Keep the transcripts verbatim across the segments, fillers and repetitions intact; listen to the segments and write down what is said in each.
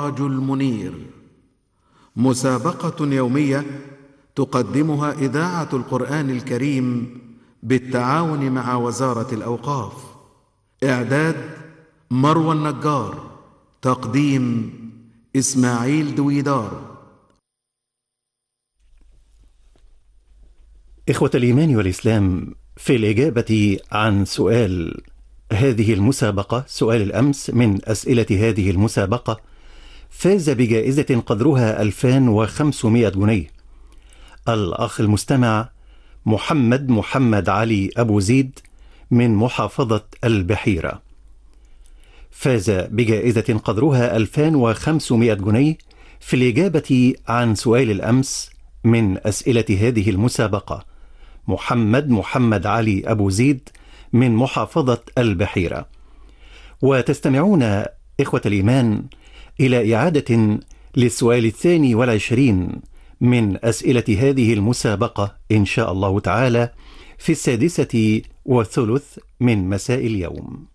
السراج المنير، مسابقة يومية تقدمها إذاعة القرآن الكريم بالتعاون مع وزارة الأوقاف. إعداد مروى النجار، تقديم إسماعيل دويدار. إخوة الإيمان والإسلام، في الإجابة عن سؤال هذه المسابقة، سؤال الأمس من أسئلة هذه المسابقة، فاز بجائزة قدرها ألفين وخمسمائة جنيه الأخ المستمع محمد محمد علي أبو زيد من محافظة البحيرة. فاز بجائزة قدرها ألفين وخمسمائة جنيه في الإجابة عن سؤال الأمس من أسئلة هذه المسابقة محمد محمد علي أبو زيد من محافظة البحيرة. وتستمعون إخوة الإيمان إلى إعادة للسؤال الثاني والعشرين من أسئلة هذه المسابقة إن شاء الله تعالى في السادسة والثلث من مساء اليوم.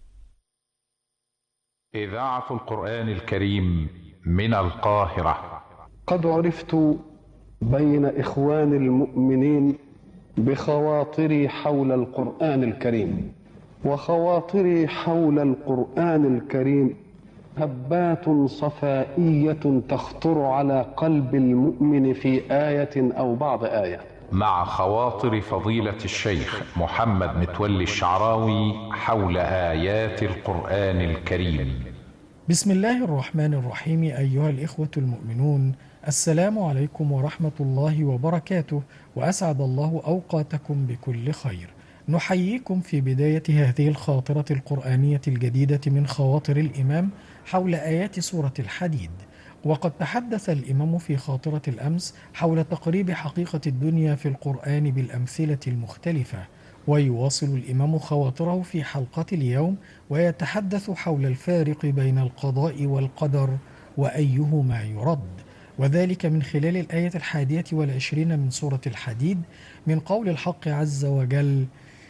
إذاعة القرآن الكريم من القاهرة. قد عرفت بين إخوان المؤمنين بخواطري حول القرآن الكريم، وخواطري حول القرآن الكريم هبات صفائية تخطر على قلب المؤمن في آية أو بعض آية. مع خواطر فضيلة الشيخ محمد متولي الشعراوي حول آيات القرآن الكريم. بسم الله الرحمن الرحيم. أيها الإخوة المؤمنون، السلام عليكم ورحمة الله وبركاته، وأسعد الله أوقاتكم بكل خير. نحييكم في بداية هذه الخاطرة القرآنية الجديدة من خواطر الإمام حول آيات سورة الحديد. وقد تحدث الإمام في خاطرة الأمس حول تقريب حقيقة الدنيا في القرآن بالأمثلة المختلفة، ويواصل الإمام خواطره في حلقة اليوم ويتحدث حول الفارق بين القضاء والقدر وأيهما يرد، وذلك من خلال الآية الحادية والعشرين من سورة الحديد من قول الحق عز وجل: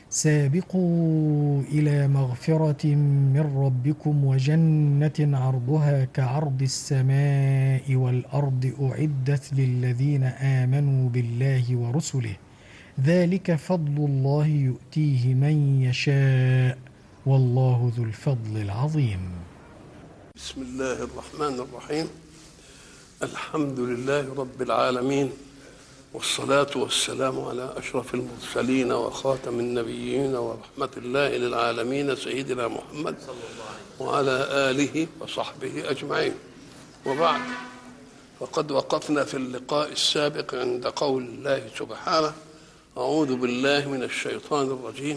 سابقوا إلى مغفرة من ربكم وجنة عرضها كعرض السماء والأرض أعدت للذين آمنوا بالله ورسله ذلك فضل الله يؤتيه من يشاء والله ذو الفضل العظيم. بسم الله الرحمن الرحيم. الحمد لله رب العالمين، والصلاة والسلام على أشرف المرسلين وخاتم النبيين ورحمة الله للعالمين سيدنا محمد وعلى آله وصحبه أجمعين. وبعد، فقد وقفنا في اللقاء السابق عند قول الله سبحانه: أعوذ بالله من الشيطان الرجيم.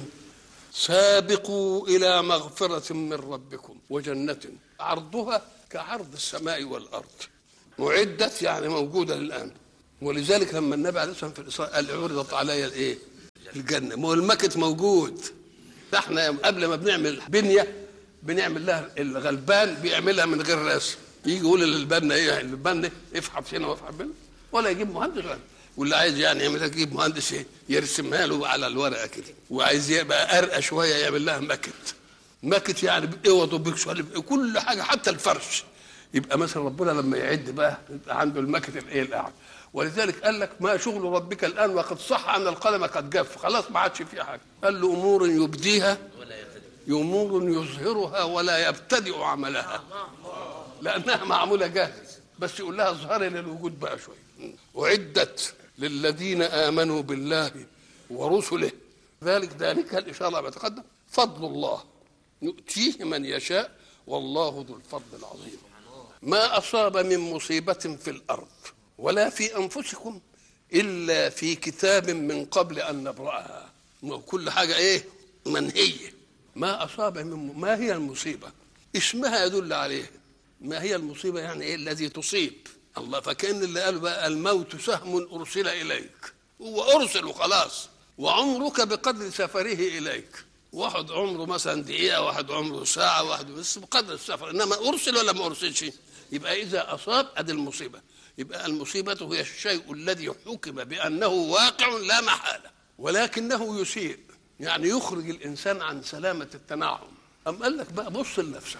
سابقوا إلى مغفرة من ربكم وجنة عرضها كعرض السماء والأرض. معدت يعني موجودة الآن، ولذلك لما النبي عليه الصلاة والسلام في الإسراء قال: عرضت علي الإيه؟ الجنة. ما هو المكت موجود. احنا قبل ما بنعمل بنية بنعمل لها، الغلبان بيعملها من غير رسم، يجي يقول للبنا ايه؟ البنا افحط هنا وافحط هنا، ولا يجيب مهندس غير. واللي عايز يعني يعملها يجيب مهندس ايه؟ يرسمها له على الورقه كده. وعايز يبقى ارقى شويه يعمل لها مكت. مكت يعني باوض وبكسوه كل حاجه، حتى الفرش. يبقى مثلا ربنا لما يعد بقى يبقى عنده المكت الايه الاعلى. ولذلك قال لك: ما شغل ربك الان وقد صح ان القلم قد جف، خلاص ما عادش فيها حاجه. قال له: امور يبديها امور يظهرها ولا يبتدئ عملها، لانها معموله جاهز، بس يقول لها اظهري للوجود بقى شويه. اعدت للذين امنوا بالله ورسله ذلك ذلك الاشاره ما تقدم فضل الله يؤتيه من يشاء والله ذو الفضل العظيم. ما اصاب من مصيبه في الارض ولا في انفسكم الا في كتاب من قبل ان نبراها. كل حاجه ايه؟ منهيه. ما اصاب من، ما هي المصيبه؟ اسمها يدل عليه. ما هي المصيبه؟ يعني ايه الذي تصيب الله. فكأن اللي قالوا بقى: الموت سهم ارسل اليك، هو ارسل وخلاص، وعمرك بقدر سفره اليك. واحد عمره مثلا دقيقه، واحد عمره ساعه، واحد بس بقدر السفر، انما ارسل ولا ما ارسلش. يبقى اذا اصاب ادي المصيبه. يبقى المصيبه هي الشيء الذي حكم بانه واقع لا محاله، ولكنه يسيء، يعني يخرج الانسان عن سلامه التنعم. أم قال لك بقى: بص لنفسك،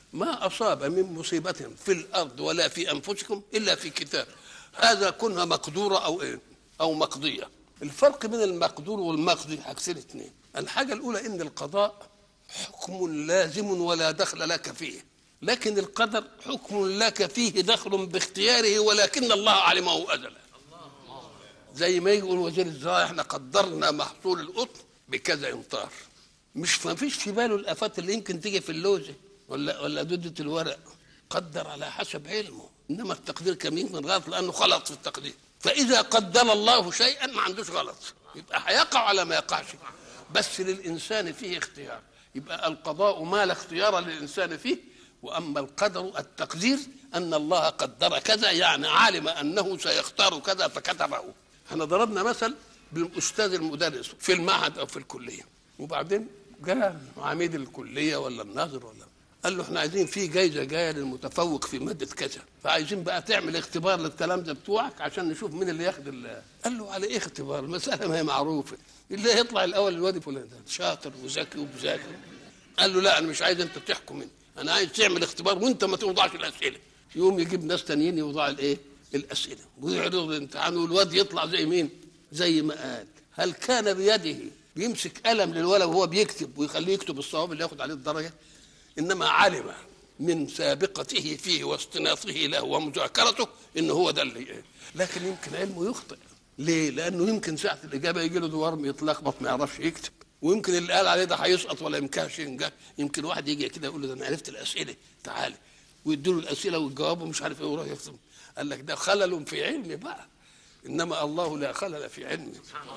ما أصاب من مصيبة في الأرض ولا في أنفسكم إلا في كتاب. هذا كونها مقدورة أو إيه أو مقضية. الفرق بين المقدور والمقضي حاجتين اثنين. الحاجة الأولى إن القضاء حكم لازم ولا دخل لك فيه، لكن القدر حكم لك فيه دخل باختياره ولكن الله علمه أزلا. زي ما يقول وزير الزراعة احنا قدرنا محصول القطن بكذا امتار، مش ما فيش في باله الآفات اللي يمكن تيجي في اللوزة ولا ولا دودة الورق، قدر على حسب علمه. إنما التقدير كم يمكن غلط لأنه غلط في التقدير. فإذا قدر الله شيئا ما عندوش غلط، يبقى هيقع على ما يقعش، بس للإنسان فيه اختيار. يبقى القضاء ما لا اختيار للإنسان فيه، وأما القدر التقدير أن الله قدر كذا، يعني علم أنه سيختار كذا فكتبه. احنا ضربنا مثل بالأستاذ المدرس في المعهد أو في الكلية، وبعدين جاء عميد الكلية ولا الناظر ولا قال له احنا عايزين في جايزة جاية للمتفوق في مادة كذا، فعايزين بقى تعمل اختبار للكلام ده بتوعك عشان نشوف مين اللي ياخد ال قال له على ايه اختبار؟ المسألة ما هي معروفة، اللي هيطلع الأول الواد فلان شاطر وذكي وبذاكر. قال له لا أنا مش عايز أنت تحكم مني، أنا عايز تعمل اختبار وأنت ما توضعش الأسئلة. يوم يجيب ناس تانيين يوضع الإيه؟ الأسئلة ويعرض الامتحان والواد يطلع زي مين؟ زي ما قال. هل كان بيده بيمسك قلم للولد وهو بيكتب ويخليه يكتب الصواب اللي ياخد عليه الدرجة؟ إنما علم من سابقته فيه واستناصه له ومذاكرته إنه هو ده اللي إيه. لكن يمكن علمه يخطئ. ليه؟ لأنه يمكن ساعة الإجابة يجي له دوار يتلخبط ما يعرفش يكتب، ويمكن اللي قال عليه ده هيسقط ولا يمكنش ينجح. يمكن واحد يجي كده يقول له ده أنا عرفت الأسئلة تعالى، ويديله الأسئلة والجواب ومش عارف إيه وراح يكتب. قال لك ده خلل في علمي بقى، إنما الله لا خلل في علمه.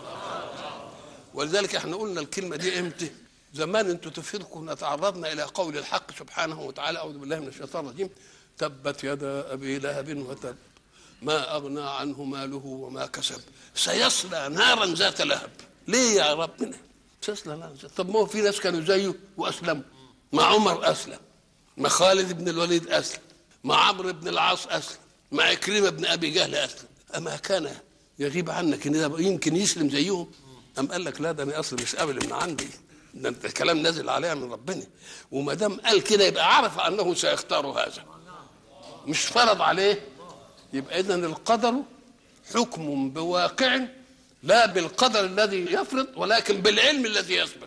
ولذلك احنا قلنا الكلمة دي امتى؟ زمان انتوا تفيدكم تعرضنا الى قول الحق سبحانه وتعالى اعوذ بالله من الشيطان الرجيم تبت يدا ابي لهب وتب ما اغنى عنه ماله وما كسب سيصلى نارا ذات لهب. ليه يا ربنا سيصلى نارا ذات؟ طب ما هو في ناس كانوا زيه واسلموا. مع عمر اسلم، مع خالد بن الوليد اسلم، مع عمرو بن العاص اسلم، مع عكرمه بن ابي جهل اسلم. اما كان يغيب عنك ان يمكن يسلم زيهم؟ أم قال لك لا ده انا اصلا مش قابل من عندي، ده الكلام نازل عليها من ربنا، وما دام قال كده يبقى عرف انه سيختار هذا، مش فرض عليه. يبقى اذن القدر حكم بواقع لا بالقدر الذي يفرض ولكن بالعلم الذي يسبق.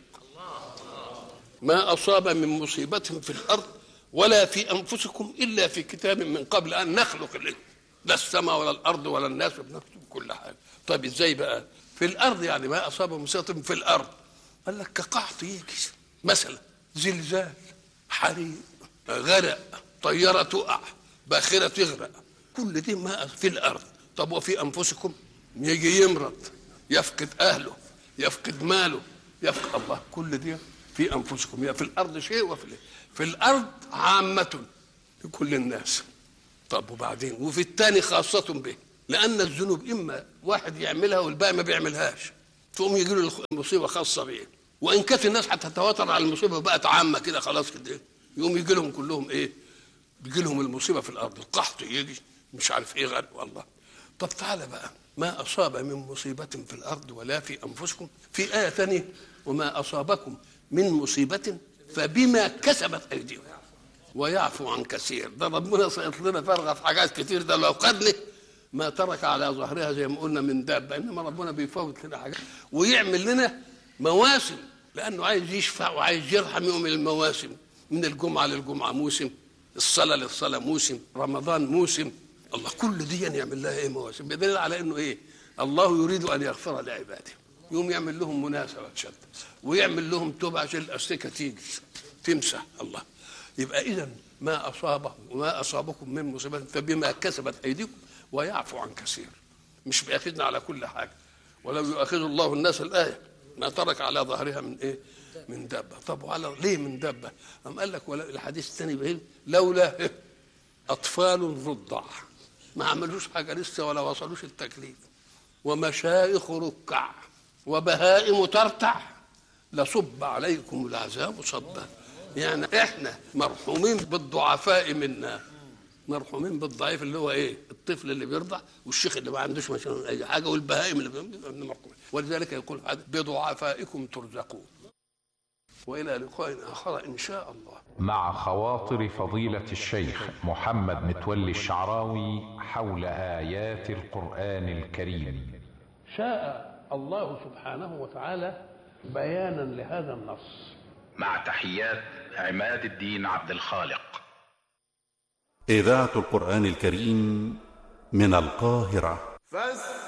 ما اصاب من مصيبه في الارض ولا في انفسكم الا في كتاب من قبل ان نخلق الارض، لا السماء ولا الارض ولا الناس بنكتب كل حاجه. طيب ازاي بقى في الارض؟ يعني ما اصاب مصيبه في الارض قال لك كقحط يجي مثلا، زلزال، حريق، غرق، طياره تقع، باخره تغرق، كل دي ما في الارض. طب وفي انفسكم؟ يجي يمرض، يفقد اهله، يفقد ماله، يفقد الله، كل دي في انفسكم. يا في الارض شيء وفي في الارض عامه لكل الناس. طب وبعدين وفي الثاني خاصه به، لان الذنوب اما واحد يعملها والباقي ما بيعملهاش، تقوم يجي له المصيبه خاصه بيه. وان كانت الناس هتتواتر على المصيبه بقت عامه كده خلاص كده، يقوم يجي لهم كلهم ايه؟ بيجي لهم المصيبه في الارض، القحط يجي، مش عارف ايه غير والله. طب تعالى بقى، ما اصاب من مصيبه في الارض ولا في انفسكم، في ايه ثانيه وما اصابكم من مصيبه فبما كسبت ايديكم ويعفو عن كثير. ده ربنا سيط لنا فرغه في حاجات كتير، ده لو قد ما ترك على ظهرها زي ما قلنا من دابه، انما ربنا بيفوت لنا حاجات ويعمل لنا مواسم، لانه عايز يشفع وعايز يرحم. يوم المواسم من الجمعه للجمعه موسم، الصلاه للصلاه موسم، رمضان موسم، الله كل دي يعمل لها ايه؟ مواسم. بدليل على انه ايه؟ الله يريد ان يغفر لعباده، يوم يعمل لهم مناسبه شد ويعمل لهم توبه عشان الاستيكه تيجي تمسح الله. يبقى اذا ما اصابه وما اصابكم من مصيبه فبما كسبت ايديكم ويعفو عن كثير. مش بياخذنا على كل حاجه، ولو يؤاخذ الله الناس الايه ما ترك على ظهرها من ايه؟ من دابه. طب وعلى ليه من دابه؟ قام قال لك ولا الحديث الثاني بيقول لولا إيه؟ اطفال رضع ما عملوش حاجه لسه ولا وصلوش التكليف، ومشايخ ركع وبهائم ترتع لصب عليكم العذاب صبا. يعني احنا مرحومين بالضعفاء منا، مرحومين بالضعيف اللي هو ايه؟ الطفل اللي بيرضع والشيخ اللي ما عندوش مثلا اي حاجه والبهائم اللي مرحومين. ولذلك يقول بضعفائكم ترزقون. وإلى لقاء آخر إن شاء الله. مع خواطر فضيلة الشيخ محمد متولي الشعراوي حول آيات القرآن الكريم. شاء الله سبحانه وتعالى بيانا لهذا النص. مع تحيات عماد الدين عبد الخالق. إذاعة القرآن الكريم من القاهرة. فاستمعوا